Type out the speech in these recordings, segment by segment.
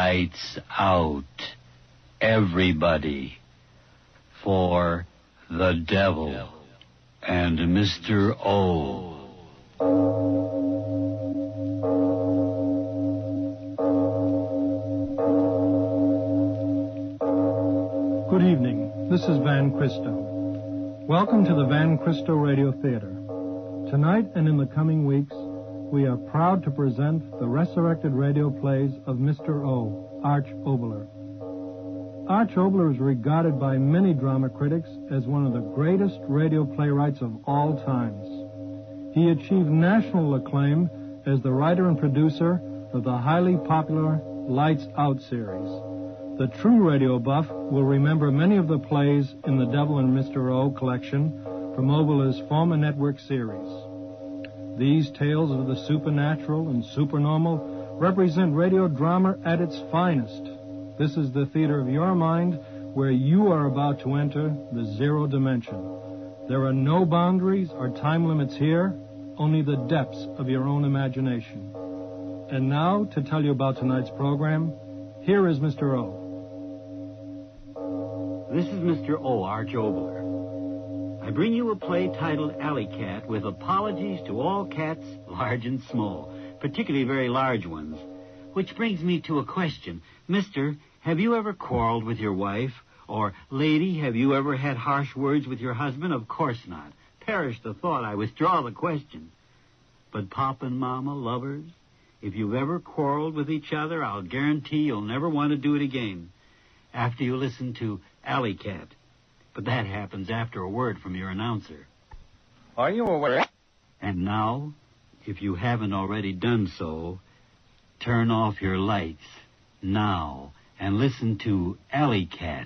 Lights out. Everybody. For the devil and Mr. O. Good evening. This is Van Cristo. Welcome to the Van Cristo Radio Theater. Tonight and in the coming weeks, we are proud to present the resurrected radio plays of Mr. O, Arch Oboler. Arch Oboler is regarded by many drama critics as one of the greatest radio playwrights of all times. He achieved national acclaim as the writer and producer of the highly popular Lights Out series. The true radio buff will remember many of the plays in the Devil and Mr. O collection from Oboler's former network series. These tales of the supernatural and supernormal represent radio drama at its finest. This is the theater of your mind where you are about to enter the zero dimension. There are no boundaries or time limits here, only the depths of your own imagination. And now, to tell you about tonight's program, here is Mr. O. This is Mr. O, Arch Oboler. I bring you a play titled Alley Cat with apologies to all cats, large and small, particularly very large ones. Which brings me to a question. Mister, have you ever quarreled with your wife? Or, lady, have you ever had harsh words with your husband? Of course not. Perish the thought, I withdraw the question. But Pop and Mama, lovers, if you've ever quarreled with each other, I'll guarantee you'll never want to do it again after you listen to Alley Cat. But that happens after a word from your announcer. Are you aware? And now, if you haven't already done so, turn off your lights now and listen to Alley Cat.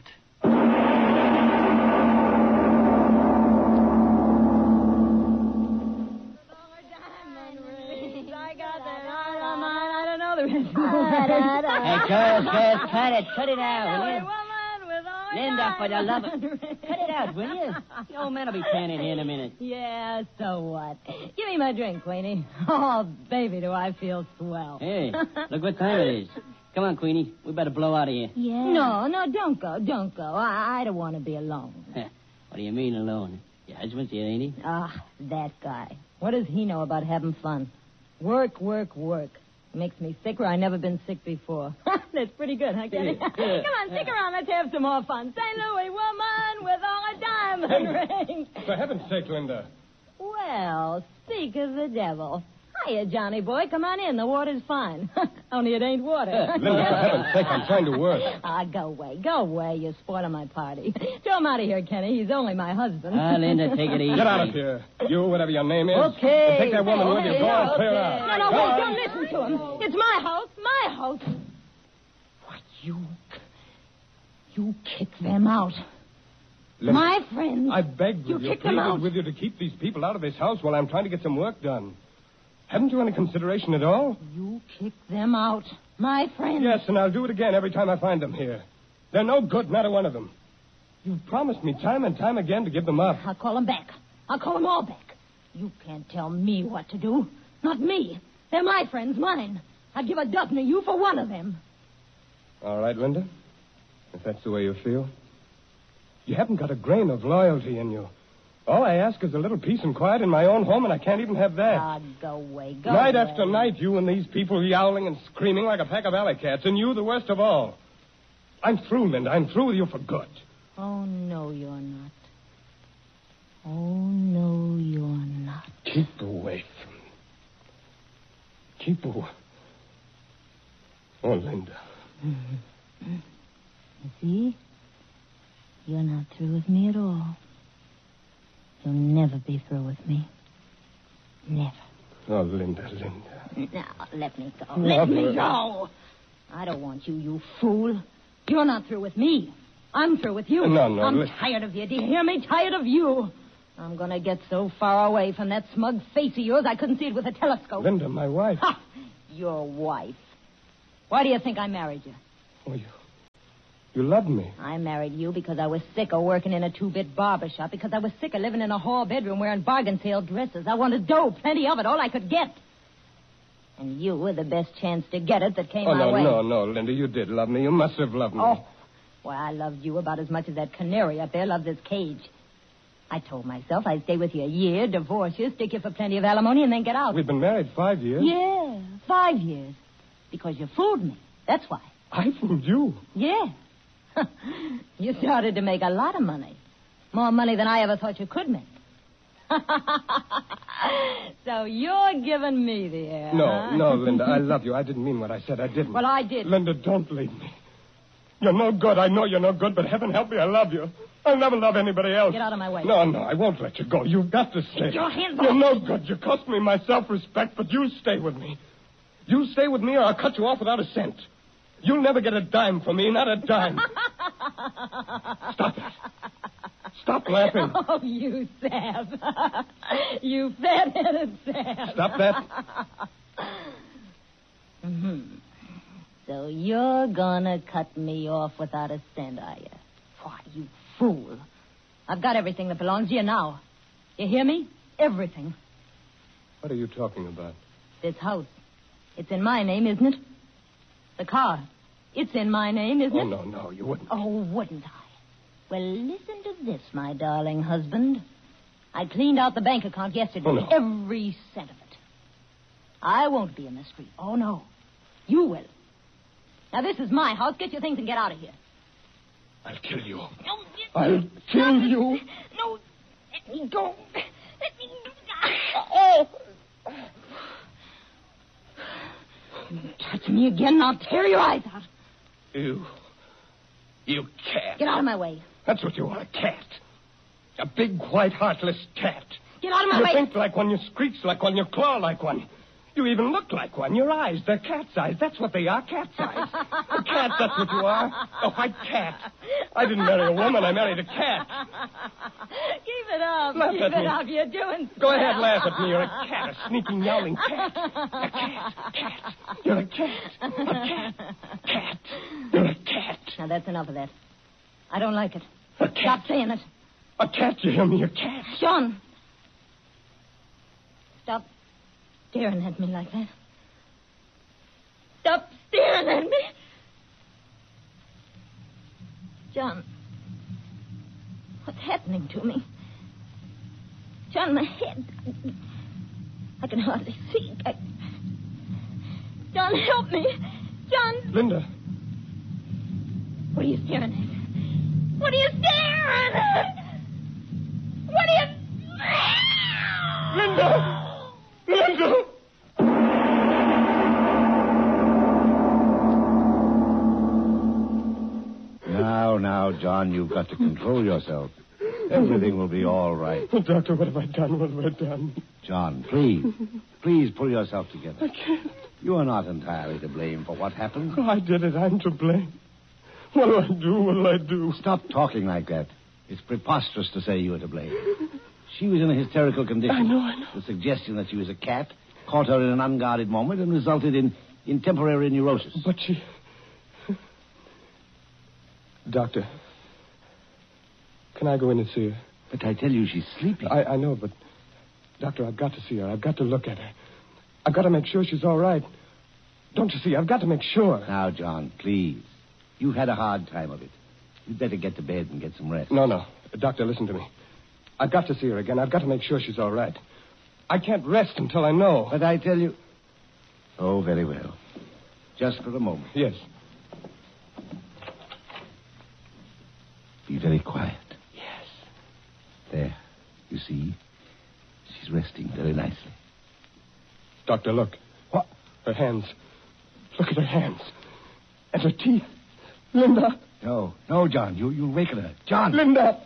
Hey, girls, cut it out, will you? Linda, for the love of... Cut it out, will you? The old man will be panning here in a minute. Yeah, so what? Give me my drink, Queenie. Oh, baby, do I feel swell. Hey, look what time it is. Come on, Queenie. We better blow out of here. Yeah. No, don't go. I don't want to be alone. What do you mean alone? Your husband's here, ain't he? Ah, that guy. What does he know about having fun? Work. Makes me sick where I've never been sick before. That's pretty good, huh, Kenny? Come on, stick around. Let's have some more fun. St. Louis woman with all a diamond ring. For heaven's sake, Linda. Well, speak of the devil. Hiya, Johnny boy. Come on in. The water's fine. Only it ain't water. Linda, for heaven's sake, I'm trying to work. Go away. You're spoiling my party. Throw him out of here, Kenny. He's only my husband. Linda, take it easy. Get out of here. You, whatever your name is. Okay. And take that woman with you. Go on, clear out. No, wait. Don't listen to him. It's my house. What, you kick them out. Linda, my friends. I begged you. You pleaded with you to keep these people out of this house while I'm trying to get some work done. Haven't you any consideration at all? You kick them out. My friends. Yes, and I'll do it again every time I find them here. They're no good, not a one of them. You've promised me time and time again to give them up. I'll call them back. I'll call them all back. You can't tell me what to do. Not me. They're my friends, mine. I'd give a dozen of you for one of them. All right, Linda. If that's the way you feel. You haven't got a grain of loyalty in you. All I ask is a little peace and quiet in my own home, and I can't even have that. Ah, go away. Night after night, you and these people yowling and screaming like a pack of alley cats, and you the worst of all. I'm through, Linda. I'm through with you for good. Oh, no, you're not. Oh, no, you're not. Keep away from me. Keep away. Oh, Linda. Mm-hmm. You see? You're not through with me at all. You'll never be through with me. Never. Oh, Linda. Now, let me go. Let me go. I don't want you, you fool. You're not through with me. I'm through with you. No. I'm tired of you. Do you hear me? Tired of you. I'm going to get so far away from that smug face of yours I couldn't see it with a telescope. Linda, my wife. Ha! Your wife. Why do you think I married you? Oh, you loved me. I married you because I was sick of working in a two-bit barber shop, because I was sick of living in a hall bedroom wearing bargain sale dresses. I wanted dough, plenty of it, all I could get. And you were the best chance to get it that came Oh, my way. no, Linda. You did love me. You must have loved me. Oh, well, I loved you about as much as that canary up there loved his cage. I told myself I'd stay with you a year, divorce you, stick you for plenty of alimony, and then get out. We've been married 5 years. Yeah, 5 years. Because you fooled me. That's why. I fooled you. Yeah. You started to make a lot of money. More money than I ever thought you could make. So you're giving me the air, huh? No, Linda. I love you. I didn't mean what I said. I didn't. Well, I did. Linda, don't leave me. You're no good. I know you're no good, but heaven help me, I love you. I'll never love anybody else. Get out of my way. No, I won't let you go. You've got to stay. Get your hands off. You're no good. You cost me my self-respect, but you stay with me. You stay with me or I'll cut you off without a cent. You'll never get a dime from me, not a dime. Stop it. Stop laughing. Oh, you sap. You fat-headed sap. Stop that. Mm-hmm. So you're gonna cut me off without a cent, are you? Why, you fool. I've got everything that belongs to you now. You hear me? Everything. What are you talking about? This house. It's in my name, isn't it? The car. It's in my name, isn't it? Oh, no, you wouldn't. Oh, wouldn't I? Well, listen to this, my darling husband. I cleaned out the bank account yesterday. Oh, no. Every cent of it. I won't be in the street. Oh, no. You will. Now, this is my house. Get your things and get out of here. I'll kill you. No, I'll kill you. No, let me go. Let me go. Oh. You touch me again, and I'll tear your eyes out. You cat. Get out of my way. That's what you are, a cat. A big, white, heartless cat. Get out of my You way. think like one, you screech like one, you claw like one. You even look like one. Your eyes, they're cat's eyes. That's what they are, cat's eyes. A cat, that's what you are. A white cat. I didn't marry a woman, I married a cat. Keep it up. Laugh Keep at it me. up. You're doing Go ahead, swell. laugh at me. You're a cat, a sneaking, yowling cat. A cat. You're a cat. A cat. Cat. You're a cat. Now, that's enough of that. I don't like it. A cat. Stop saying it. A cat, you hear me? A cat. John. Stop staring at me like that. Stop staring at me. John. What's happening to me? John, my head. I can hardly see. John, help me. John. Linda. What are you staring at? What are you staring at? What are you... Linda! Linda! Now, John, you've got to control yourself. Everything will be all right. Oh, Doctor, what have I done? What have I done? John, please pull yourself together. I can't. You are not entirely to blame for what happened. Oh, I did it. I'm to blame. What'll I do? What'll I do? Stop talking like that. It's preposterous to say you were to blame. She was in a hysterical condition. I know. The suggestion that she was a cat caught her in an unguarded moment and resulted in temporary neurosis. But she... Doctor, can I go in and see her? But I tell you, she's sleeping. I know, but... Doctor, I've got to see her. I've got to look at her. I've got to make sure she's all right. Don't you see? I've got to make sure. Now, John, please. You've had a hard time of it. You'd better get to bed and get some rest. No. Doctor, listen to me. I've got to see her again. I've got to make sure she's all right. I can't rest until I know. But I tell you... Oh, very well. Just for a moment. Yes. Be very quiet. Yes. There. You see? She's resting very nicely. Doctor, look. What? Her hands. Look at her hands. And her teeth. Linda. No, John. You'll waken her. John! Linda!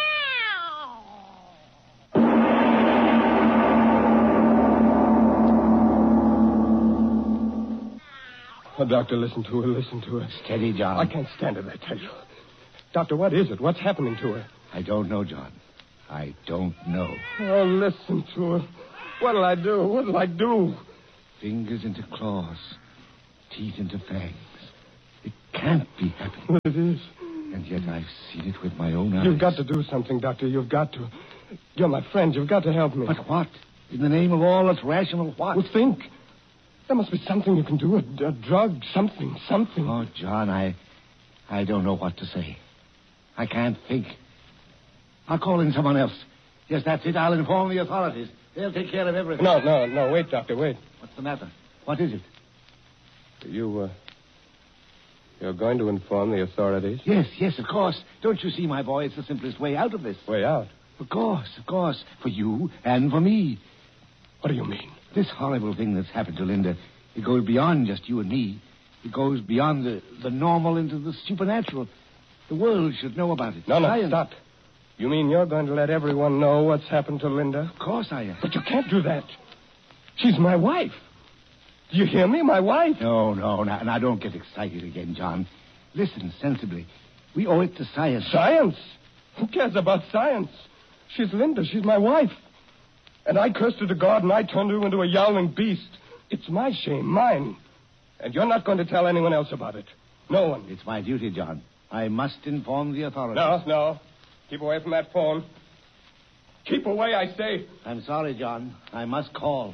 Oh, Doctor, listen to her. Steady, John. I can't stand it, I tell you. Doctor, what is it? What's happening to her? I don't know, John. I don't know. Oh, listen to her. What'll I do? Fingers into claws. Teeth into fangs. It can't be happening. Well, it is. And yet I've seen it with my own eyes. You've got to do something, Doctor. You've got to. You're my friend. You've got to help me. But what? In the name of all that's rational, what? Well, think. There must be something you can do, a drug, something. Oh, John, I don't know what to say. I can't think. I'll call in someone else. Yes, that's it. I'll inform the authorities. They'll take care of everything. No. Wait, Doctor, wait. What's the matter? What is it? You're going to inform the authorities? Yes, of course. Don't you see, my boy, it's the simplest way out of this. Way out? Of course. For you and for me. What do you mean? This horrible thing that's happened to Linda, it goes beyond just you and me. It goes beyond the normal into the supernatural. The world should know about it. No, stop. You mean you're going to let everyone know what's happened to Linda? Of course I am. But you can't do that. She's my wife. Do you hear me? My wife. No. Now don't get excited again, John. Listen sensibly. We owe it to science. Science? Who cares about science? She's Linda. She's my wife. And I cursed her to God, and I turned her into a yowling beast. It's my shame, mine. And you're not going to tell anyone else about it. No one. It's my duty, John. I must inform the authorities. No. Keep away from that phone. Keep away, I say. I'm sorry, John. I must call.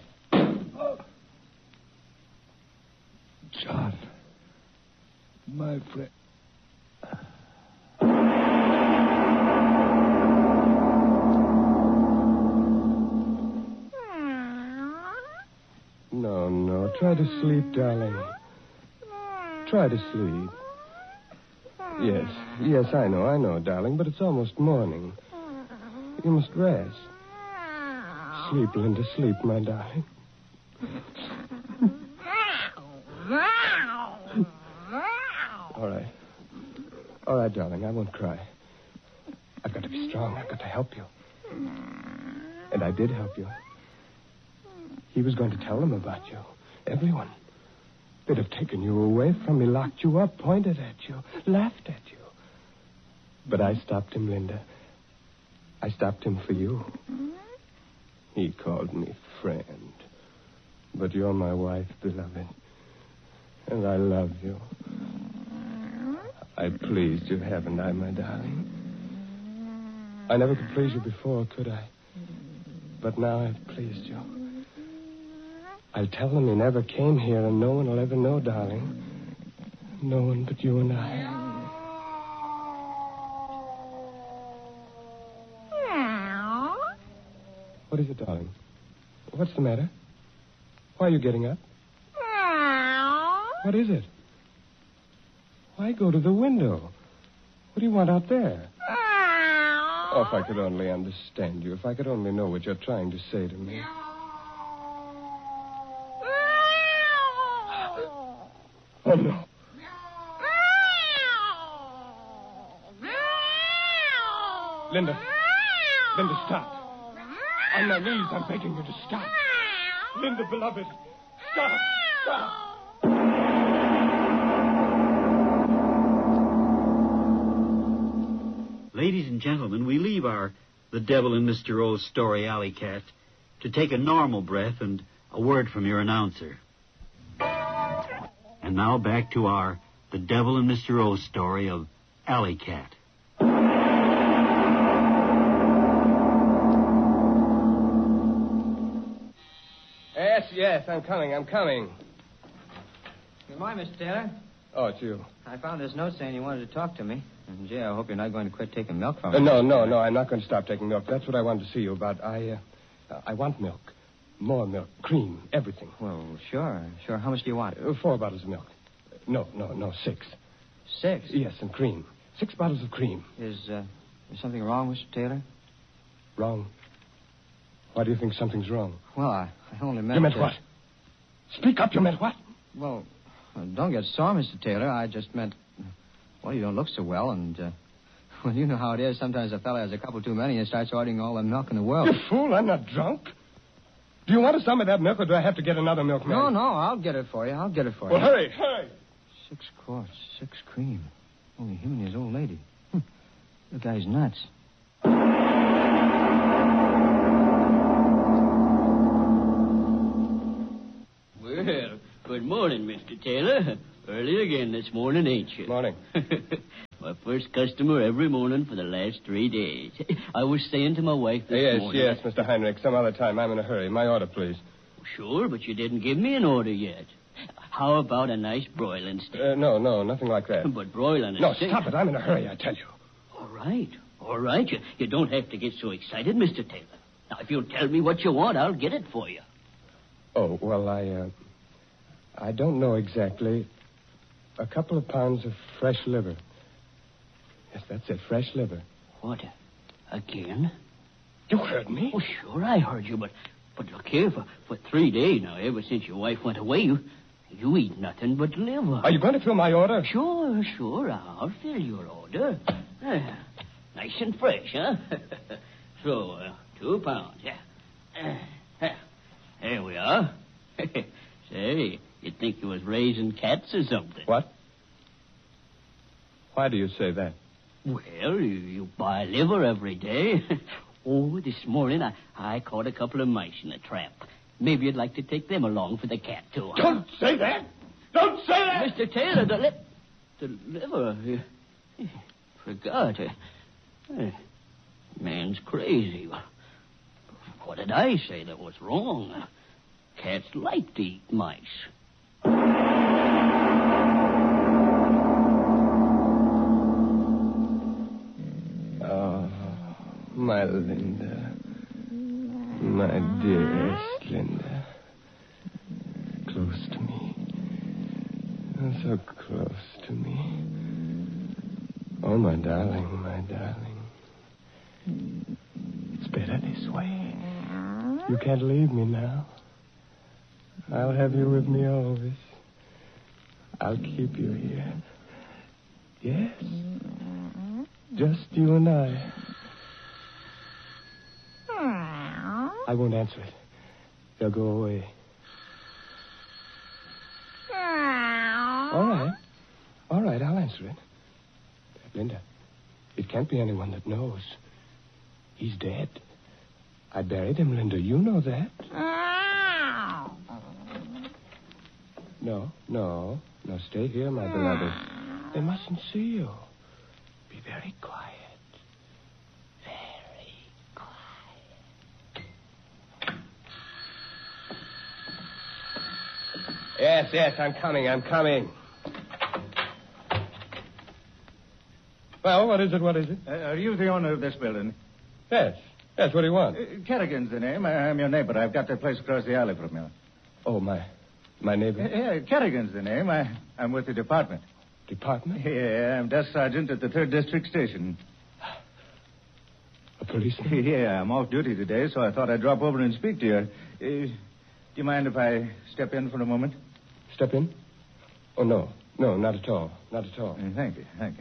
John. My friend. No. Try to sleep, darling. Try to sleep. Yes, I know, darling, but it's almost morning. You must rest. Sleep, Linda, sleep, my darling. All right, darling, I won't cry. I've got to be strong. I've got to help you. And I did help you. He was going to tell them about you. Everyone. They'd have taken you away from me, locked you up, pointed at you, laughed at you. But I stopped him, Linda. I stopped him for you. He called me friend. But you're my wife, beloved. And I love you. I pleased you, haven't I, my darling? I never could please you before, could I? But now I've pleased you. I'll tell them he never came here, and no one will ever know, darling. No one but you and I. What is it, darling? What's the matter? Why are you getting up? What is it? Why go to the window? What do you want out there? Oh, if I could only understand you. If I could only know what you're trying to say to me. Oh, no. Linda, stop. On my knees, I'm begging you to stop. Linda, beloved, stop. Ladies and gentlemen, we leave The Devil in Mr. O's story, Alley Cat, to take a normal breath and a word from your announcer. And now back to The Devil in Mr. O's story of Alley Cat. Yes, I'm coming. Good morning, Mr. Taylor. Oh, it's you. I found this note saying you wanted to talk to me. And, gee, I hope you're not going to quit taking milk from me. No, I'm not going to stop taking milk. That's what I wanted to see you about. I want milk. More milk. Cream. Everything. Well, sure. How much do you want? 4 bottles of milk. No, 6. 6? Yes, and cream. 6 bottles of cream. Is something wrong, Mr. Taylor? Wrong? Why do you think something's wrong? Well, I only meant... You meant what? Speak up, you meant what? Well, don't get sore, Mr. Taylor. I just meant... Well, you don't look so well, and... well, you know how it is. Sometimes a fella has a couple too many and starts ordering all the milk in the world. You fool, I'm not drunk. Do you want some of that milk, or do I have to get another milkman? No, I'll get it for you. Well, hurry. 6 quarts, 6 cream. Only him and his old lady. The guy's nuts. Well, good morning, Mr. Taylor. Early again this morning, ain't you? Morning. My first customer every morning for the last 3 days. I was saying to my wife this morning... Yes, Mr. Heinrich. Some other time. I'm in a hurry. My order, please. sure, but you didn't give me an order yet. How about a nice broiling steak? No, nothing like that. But broiling a No, steak... stop it. I'm in a hurry, I tell you. All right. You don't have to get so excited, Mr. Taylor. Now, if you'll tell me what you want, I'll get it for you. Oh, well, I don't know exactly. A couple of pounds of fresh liver. Yes, that's it, fresh liver. What? Again? You heard me? Oh, sure, I heard you, but look here, for 3 days now, ever since your wife went away, you eat nothing but liver. Are you going to fill my order? Sure, I'll fill your order. Nice and fresh, huh? So, 2 pounds, yeah. There we are. Say, you'd think you was raising cats or something. What? Why do you say that? Well, you buy liver every day. Oh, this morning I caught a couple of mice in a trap. Maybe you'd like to take them along for the cat, too. Huh? Don't say that! Don't say that! Mr. Taylor, the liver... Forgot. Man's crazy. What did I say that was wrong? Cats like to eat mice. Oh, my Linda. My dearest Linda. Close to me. So close to me. Oh, my darling, my darling. It's better this way. You can't leave me now. I'll have you with me always. I'll keep you here. Yes. Just you and I. I won't answer it. They'll go away. All right, I'll answer it. Linda, it can't be anyone that knows. He's dead. I buried him, Linda. You know that. No, stay here, my beloved. They mustn't see you. Be very quiet. Very quiet. Yes, I'm coming. Well, what is it? Are you the owner of this building? Yes, what do you want? Kerrigan's the name. I'm your neighbor. I've got that place across the alley from you. Oh, my neighbor? Yeah, Kerrigan's the name. I'm with the department. Department? Yeah, I'm desk sergeant at the 3rd District Station. A policeman? Yeah, I'm off duty today, so I thought I'd drop over and speak to you. Do you mind if I step in for a moment? Step in? Oh, no, not at all. Thank you.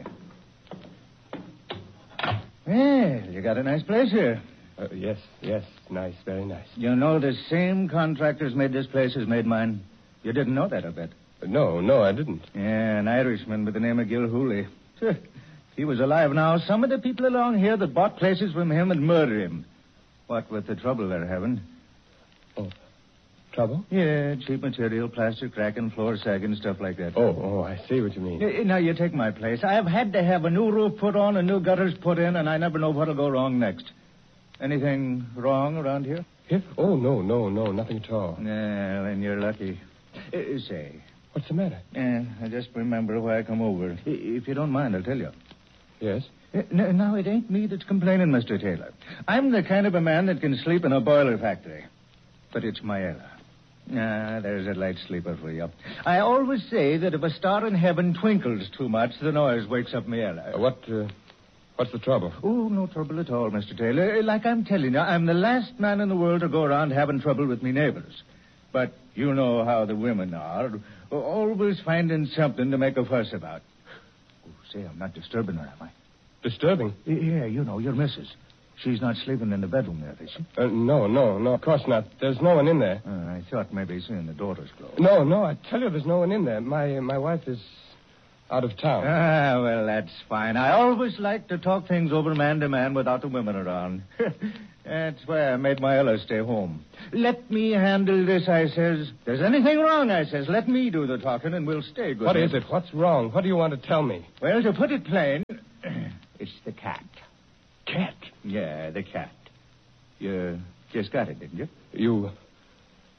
Well, you got a nice place here. Yes, nice, very nice. You know the same contractors made this place as made mine. You didn't know that, I bet. No, I didn't. Yeah, an Irishman by the name of Gil Hooley. If he was alive now, some of the people along here that bought places from him would murder him. What with the trouble they're having. Oh, trouble? Yeah, cheap material, plaster cracking, floor sagging, stuff like that. Oh, I see what you mean. Now, you take my place. I've had to have a new roof put on and new gutters put in, and I never know what'll go wrong next. Anything wrong around here? Here? Oh, no, nothing at all. Yeah, then you're lucky. Say. What's the matter? I just remember why I come over. If you don't mind, I'll tell you. Yes? Now, it ain't me that's complaining, Mr. Taylor. I'm the kind of a man that can sleep in a boiler factory. But it's my Ella. There's a light sleeper for you. I always say that if a star in heaven twinkles too much, the noise wakes up my Ella. What's the trouble? Oh, no trouble at all, Mr. Taylor. Like I'm telling you, I'm the last man in the world to go around having trouble with me neighbors. But you know how the women are. Always finding something to make a fuss about. Oh, say, I'm not disturbing her, am I? Disturbing? Yeah, you know, your missus. She's not sleeping in the bedroom there, is she? No, of course not. There's no one in there. I thought maybe seeing the doors closed. No, I tell you, there's no one in there. My wife is out of town. Well, that's fine. I always like to talk things over man to man without the women around. That's why I made my Ella stay home. Let me handle this, I says. If there's anything wrong, I says, let me do the talking and we'll stay good. What is it? What's wrong? What do you want to tell me? Well, to put it plain, it's the cat. Cat? Yeah, the cat. You just got it, didn't you?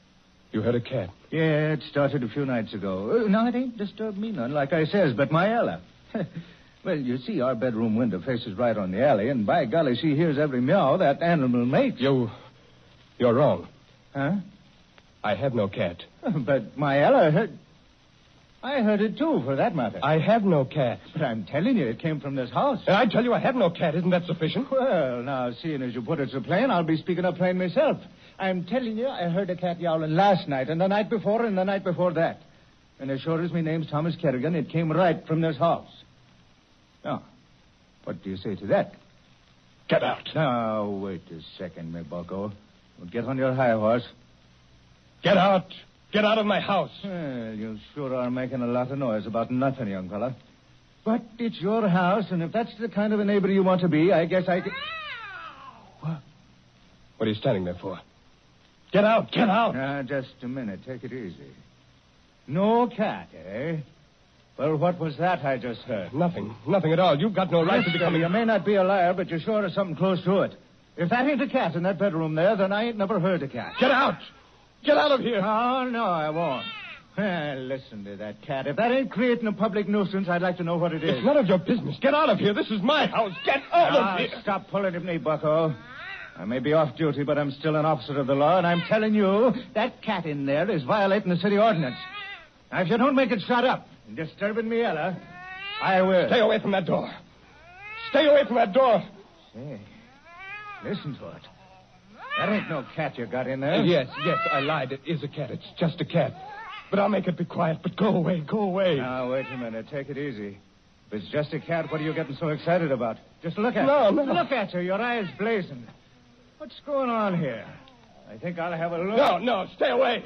You heard a cat? Yeah, it started a few nights ago. No, it ain't disturbed me none, like I says, but my Ella. Well, you see, our bedroom window faces right on the alley, and by golly, she hears every meow that animal makes. You're wrong. Huh? I have no cat. But my Ella heard... I heard it, too, for that matter. I have no cat. But I'm telling you, it came from this house. And I tell you I have no cat. Isn't that sufficient? Well, now, seeing as you put it so plain, I'll be speaking up plain myself. I'm telling you, I heard a cat yowling last night, and the night before, and the night before that. And as sure as my name's Thomas Kerrigan, it came right from this house. Now, what do you say to that? Get out. Now, wait a second, me bucko. Well, get on your high horse. Get out. Get out of my house. Well, you sure are making a lot of noise about nothing, young fella. But it's your house, and if that's the kind of a neighbor you want to be, I guess I can... What? What are you standing there for? Get out. Get out. Just a minute. Take it easy. No cat, eh? Well, what was that I just heard? Nothing. Nothing at all. You've got no right to be coming... You may not be a liar, but you sure are something close to it. If that ain't a cat in that bedroom there, then I ain't never heard a cat. Get out. Get out of here. Oh, no, I won't. Well, listen to that cat. If that ain't creating a public nuisance, I'd like to know what it is. It's none of your business. Get out of here. This is my house. Get out of here. Stop pulling at me, bucko. I may be off duty, but I'm still an officer of the law, and I'm telling you, that cat in there is violating the city ordinance. Now, if you don't make it shut up and disturbing me, Ella, I will. Stay away from that door. Stay away from that door. Say, listen to it. That ain't no cat you got in there. Yes, I lied. It is a cat. It's just a cat. But I'll make it be quiet. But go away. Now, wait a minute. Take it easy. If it's just a cat, what are you getting so excited about? Just look at her. No. Look at her. Your eyes blazing. What's going on here? I think I'll have a look. No. Stay away.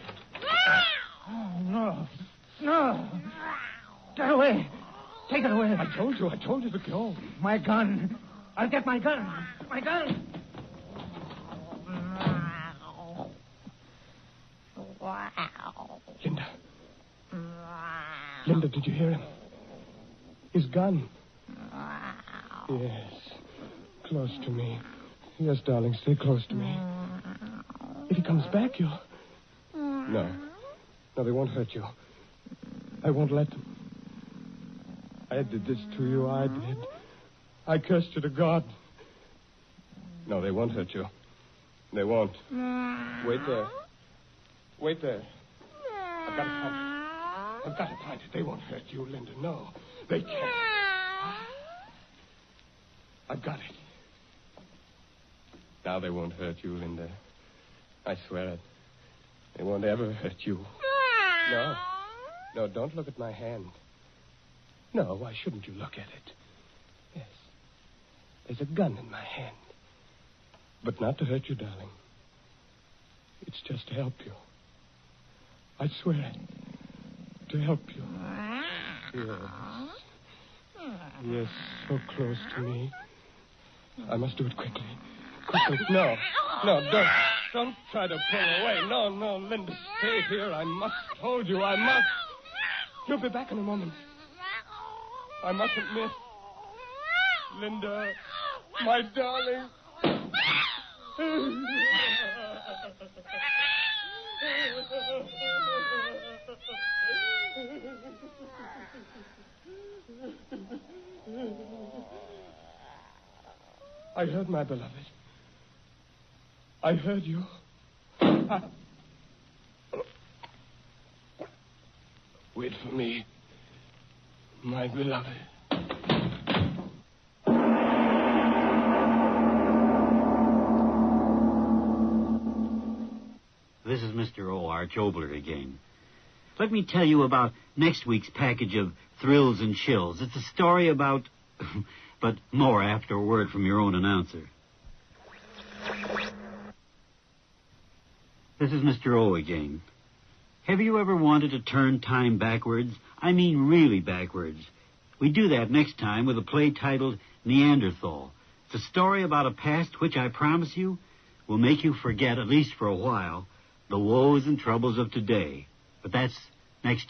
Oh, no. Get away. Take it away. I told you to go. My gun. I'll get my gun. My gun. Linda, did you hear him? His gun. Yes. Close to me. Yes, darling, stay close to me. If he comes back, you'll... No, they won't hurt you. I won't let them. I did this to you. I did. I cursed you to God. No, they won't hurt you. They won't. Wait there. I've got to find it. They won't hurt you, Linda. No, they can't. I've got it. Now they won't hurt you, Linda. I swear it. They won't ever hurt you. No, don't look at my hand. No, why shouldn't you look at it? Yes. There's a gun in my hand. But not to hurt you, darling. It's just to help you. I swear it. To help you. Yes, so close to me. I must do it quickly. No, don't try to pull away. No, Linda, stay here. I must hold you. I must. You'll be back in a moment. I mustn't miss. Linda, my darling. I heard my beloved. I heard you. Wait for me, my beloved. This is Mr. O. Arch Obler again. Let me tell you about next week's package of thrills and chills. It's a story about... but more after a word from your own announcer. This is Mr. O again. Have you ever wanted to turn time backwards? I mean really backwards. We do that next time with a play titled Neanderthal. It's a story about a past which I promise you will make you forget, at least for a while, the woes and troubles of today. But that's next time.